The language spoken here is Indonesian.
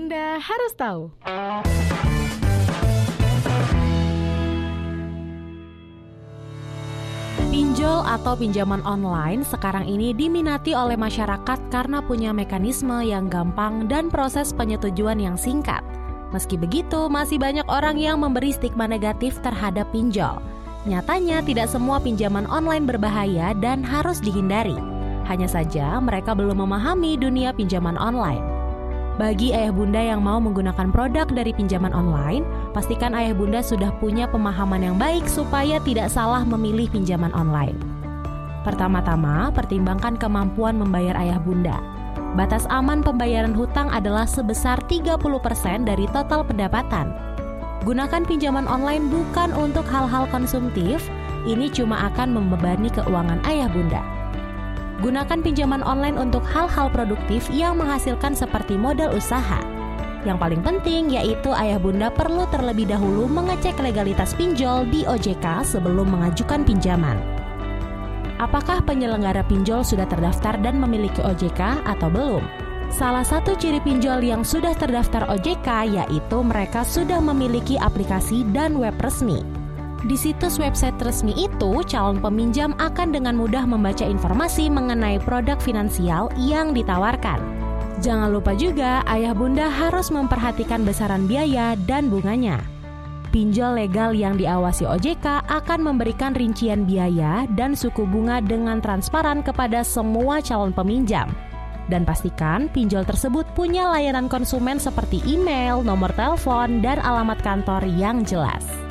Anda harus tahu. Pinjol atau pinjaman online sekarang ini diminati oleh masyarakat karena punya mekanisme yang gampang dan proses penyetujuan yang singkat. Meski begitu, masih banyak orang yang memberi stigma negatif terhadap pinjol. Nyatanya tidak semua pinjaman online berbahaya dan harus dihindari. Hanya saja mereka belum memahami dunia pinjaman online. Bagi ayah bunda yang mau menggunakan produk dari pinjaman online, pastikan ayah bunda sudah punya pemahaman yang baik supaya tidak salah memilih pinjaman online. Pertama-tama, pertimbangkan kemampuan membayar ayah bunda. Batas aman pembayaran hutang adalah sebesar 30% dari total pendapatan. Gunakan pinjaman online bukan untuk hal-hal konsumtif, ini cuma akan membebani keuangan ayah bunda. Gunakan pinjaman online untuk hal-hal produktif yang menghasilkan seperti modal usaha. Yang paling penting yaitu ayah bunda perlu terlebih dahulu mengecek legalitas pinjol di OJK sebelum mengajukan pinjaman. Apakah penyelenggara pinjol sudah terdaftar dan memiliki OJK atau belum? Salah satu ciri pinjol yang sudah terdaftar OJK yaitu mereka sudah memiliki aplikasi dan web resmi. Di situs website resmi itu, calon peminjam akan dengan mudah membaca informasi mengenai produk finansial yang ditawarkan. Jangan lupa juga, ayah bunda harus memperhatikan besaran biaya dan bunganya. Pinjol legal yang diawasi OJK akan memberikan rincian biaya dan suku bunga dengan transparan kepada semua calon peminjam. Dan pastikan pinjol tersebut punya layanan konsumen seperti email, nomor telepon, dan alamat kantor yang jelas.